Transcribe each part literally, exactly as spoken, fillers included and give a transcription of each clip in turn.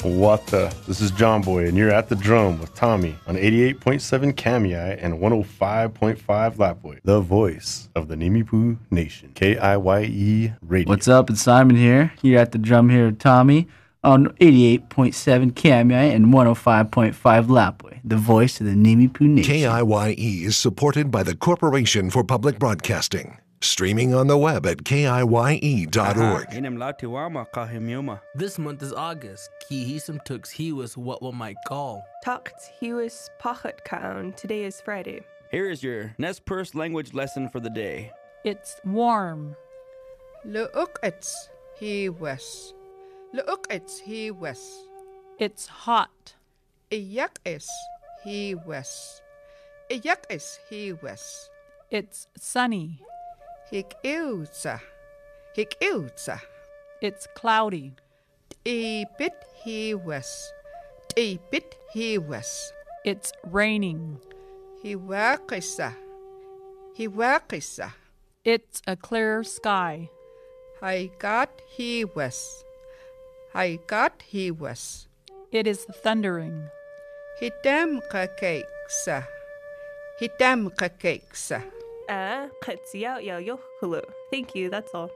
What the? This is John Boy, and you're at the drum with Tommy on eighty-eight point seven Kamiyai and one oh five point five Lapwai, the voice of the Nimipu Nation, K I Y E Radio. What's up? It's Simon here. You're at the drum here with Tommy on eighty-eight point seven Kamiyai and one oh five point five Lapwai, the voice of the Nimipu Nation. K I Y E is supported by the Corporation for Public Broadcasting. Streaming on the web at K I Y E dot org. This month is August. Kihisum tux hiwas what one might call. Takt hiwas pachat kaun. Today is Friday. Here is your Nez Perce language lesson for the day. It's warm. Leukits he wes. Leukits he wes. It's hot. Iyak is he wes. Iyak is he wes. It's sunny. Hik eutsa. Hik eutsa. It's cloudy. E bit he wes. E bit he wes. It's raining. He wakisa. He wakisa. It's a clear sky. I got he wes. I got he wes. It is thundering. He dam kakeksa. He dam kakeksa. Ah, katsiao yo yo hulu. Thank you, that's all.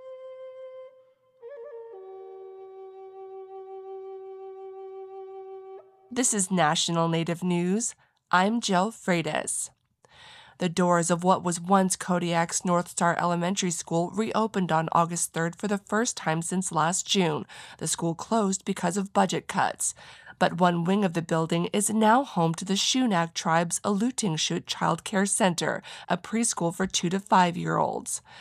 This is National Native News. I'm Jill Freitas. The doors of what was once Kodiak's North Star Elementary School reopened on August third for the first time since last June. The school closed because of budget cuts. But one wing of the building is now home to the Shunak tribe's Alutingshoot Child Care Center, a preschool for two to five-year-olds.